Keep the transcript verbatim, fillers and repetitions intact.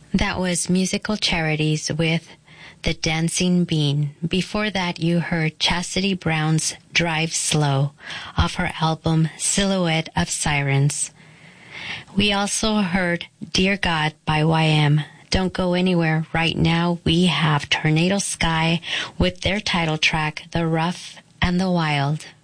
That was Musical Charities with The Dancing Bean. Before that, you heard Chastity Brown's Drive Slow off her album Silhouette of Sirens. We also heard Dear God by Y M. Don't go anywhere. Right now, we have Tornado Sky with their title track, The Rough and the Wild.